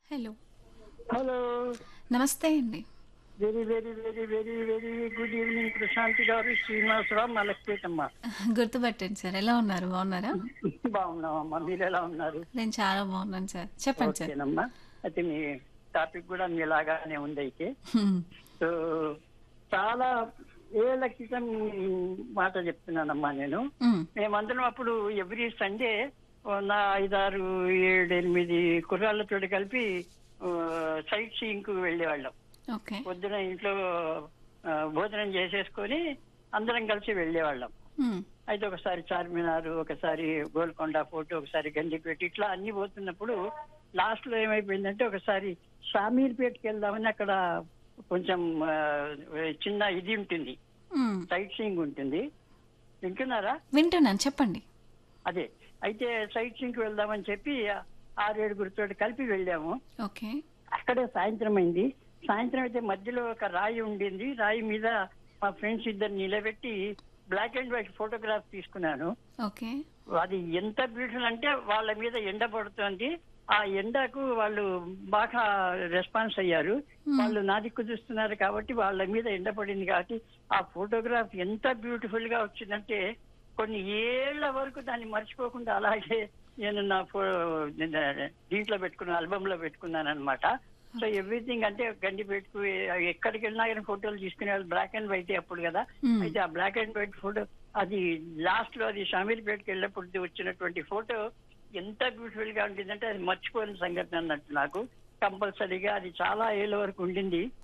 Hello. Hello. నమస్తే అండి. Very very very very very good evening Prashanti గారు, శ్రీనివాసరావు, మలక్పేటమ్మ. గుర్తుపట్టాను సార్. ఎలా ఉన్నారు? బాగున్నారా? బాగున్నామమ్మా, మీరు ఎలా ఉన్నారు? నేను చాలా బాగున్నాను సార్. చెప్పండి సార్. ఓకేనమ్మా. అయితే మీ టాపిక్ కూడా మీలాగానే ఉంది అయితే. హ్మ్. సో చాలా ఏళ్ల క్రితం మాట చెప్తున్నానమ్మా నేను. హ్మ్. మేమందరం అప్పుడు ఎవ్రీ సండే నా 5, 6, 7, 8 కుర్రాళ్ళతో కలిపి సైట్ సీయింగ్ వెళ్ళేవాళ్ళం. ఓకే. పొద్దున ఇంట్లో భోజనం చేసేసుకొని అందరం కలిసి వెళ్ళేవాళ్ళం. హ్మ్. అయితే ఒకసారి చార్మినార్, ఒకసారి గోల్కొండ ఫోర్ట్, ఒకసారి గండిపేట, ఇట్లా అన్ని పోతున్నప్పుడు లాస్ట్ లో ఏమైపోయిందంటే ఒకసారి షామీర్పేటకి వెళ్దామని అక్కడ కొంచెం చిన్న ఇది ఉంటుంది, హ్మ్. సైట్ సీయింగ్ ఉంటుంది. వింటున్నారా? వింటున్నాను. చెప్పండి. అదే. అయితే సైట్ సీయింగ్ వెళ్దామని చెప్పి 6, 7 కలిపి వెళ్ళాము. ఓకే. అక్కడే సాయంత్రం అయింది. సాయంత్రం అయితే మధ్యలో ఒక రాయి ఉండింది. రాయి మీద మా ఫ్రెండ్స్ ఇద్దరు నిలబెట్టి బ్లాక్ అండ్ వైట్ ఫోటోగ్రాఫ్ తీసుకున్నాను. ఓకే. అది ఎంత బ్యూటిఫుల్ అంటే వాళ్ళ మీద ఎండ పడుతోంది. ఆ ఎండకు వాళ్ళు బాగా రెస్పాన్స్ అయ్యారు. హ్మ్. వాళ్ళు నా దిక్కు చూస్తున్నారు కాబట్టి వాళ్ళ మీద ఎండ పడింది కాబట్టి ఆ ఫోటోగ్రాఫ్ ఎంత బ్యూటిఫుల్ గా వచ్చిందంటే కొన్ని ఏళ్ల వరకు దాన్ని మర్చిపోకుండా అలాగే నేను నా దీంట్లో పెట్టుకున్నాను, ఆల్బమ్ లో పెట్టుకున్నాను అనమాట. సో ఎవ్రీథింగ్ అంటే గండి పెట్టుకు ఎక్కడికి వెళ్ళినా కానీ ఫోటోలు తీసుకునే వాళ్ళు బ్లాక్ అండ్ వైట్ అప్పుడు కదా. హ్మ్. అయితే ఆ బ్లాక్ అండ్ వైట్ ఫోటో అది లాస్ట్ లో అది షామీర్పేటకి వెళ్ళినప్పుడు వచ్చినటువంటి ఫోటో ఎంత బ్యూటిఫుల్ గా ఉంటుందంటే అది మర్చిపోయిన సంఘటన అన్నట్టు నాకు. కంపల్సరీగా అది చాలా ఏళ్ళ వరకు ఉండింది.